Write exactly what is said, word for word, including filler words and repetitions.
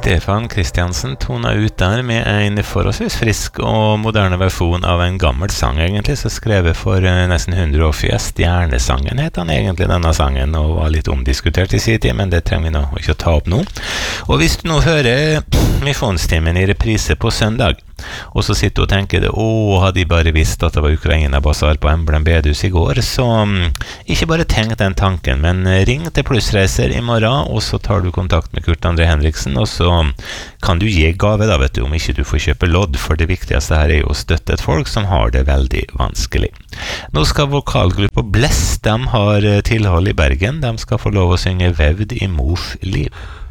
Stefan Kristiansen tona ut der med en forholdsvis frisk og moderne versjon av en gammel sang egentlig, så skrevet for uh, nesten hundre år siden. Stjernesangen het han egentlig, denne sangen, og var litt omdiskutert i sin tid, men det trenger vi nå ikke å ta opp nå. Og hvis du nå hører misjonstimen i reprise på søndag, og så sitter du og tenker det, åh, hadde de bare visst at det var Ukraina-basar på Emblem Bedhus i går, så um, ikke bare tenk den tanken, men ring til Plussreiser i morgen, og så tar du kontakt med Kurt André Henriksen, og så kan du gi gave da, vet du, om ikke du får kjøpe lodd, for det viktigste her er jo å støtte et folk som har det veldig vanskelig. Nå skal vokalgruppa Bless, de har tilhold i Bergen, de skal få lov å synge Vevd i mors liv.